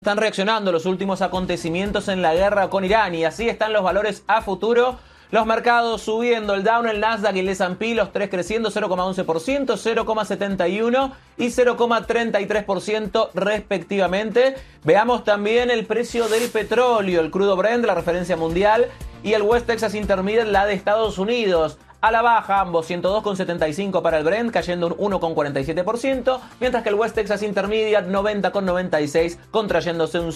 Están reaccionando los últimos acontecimientos en la guerra con Irán y así están los valores a futuro. Los mercados subiendo, el Dow, el Nasdaq y el S&P, los tres creciendo 0,11%, 0,71% y 0,33% respectivamente. Veamos también el precio del petróleo, el crudo Brent, la referencia mundial, y el West Texas Intermediate, la de Estados Unidos. A la baja, ambos 102,75 para el Brent, cayendo un 1,47%, mientras que el West Texas Intermediate 90,96, contrayéndose un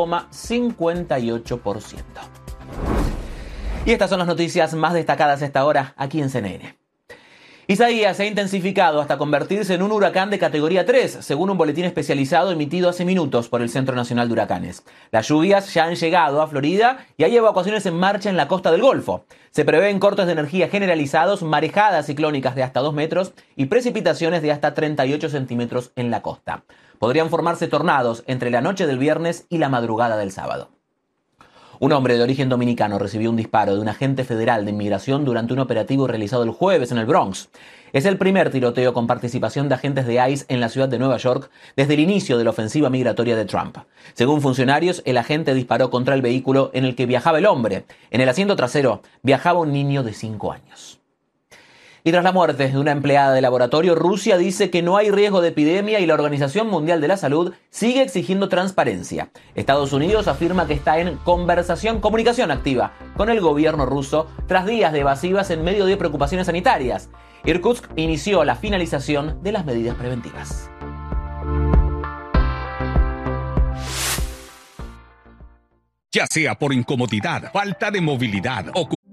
0,58%. Y estas son las noticias más destacadas a esta hora aquí en CNN. Isaías se ha intensificado hasta convertirse en un huracán de categoría 3, según un boletín especializado emitido hace minutos por el Centro Nacional de Huracanes. Las lluvias ya han llegado a Florida y hay evacuaciones en marcha en la costa del Golfo. Se prevén cortes de energía generalizados, marejadas ciclónicas de hasta 2 metros y precipitaciones de hasta 38 centímetros en la costa. Podrían formarse tornados entre la noche del viernes y la madrugada del sábado. Un hombre de origen dominicano recibió un disparo de un agente federal de inmigración durante un operativo realizado el jueves en el Bronx. Es el primer tiroteo con participación de agentes de ICE en la ciudad de Nueva York desde el inicio de la ofensiva migratoria de Trump. Según funcionarios, el agente disparó contra el vehículo en el que viajaba el hombre. En el asiento trasero viajaba un niño de 5 años. Y tras la muerte de una empleada de laboratorio, Rusia dice que no hay riesgo de epidemia y la Organización Mundial de la Salud sigue exigiendo transparencia. Estados Unidos afirma que está en comunicación activa con el gobierno ruso tras días de evasivas en medio de preocupaciones sanitarias. Irkutsk inició la finalización de las medidas preventivas. Ya sea por incomodidad, falta de movilidad o